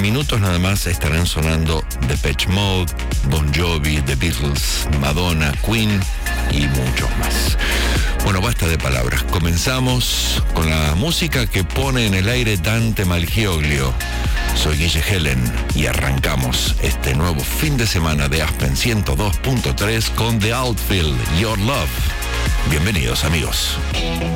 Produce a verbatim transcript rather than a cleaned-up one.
minutos nada más estarán sonando Depeche Mode, Bon Jovi, The Beatles, Madonna, Queen y muchos más. Bueno, basta de palabras. Comenzamos con la música que pone en el aire Dante Malgioglio. Soy Guille Helen y arrancamos este nuevo fin de semana de Aspen ciento dos punto tres con The Outfield, Your Love. Bienvenidos, amigos.